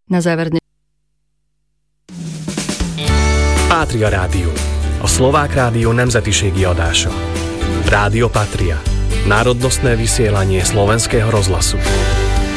Na záver Pátria Rádió. A Szlovák rádió nemzetiségi adása. Rádió Patria. Národnostné vysielanie slovenského rozhlasu.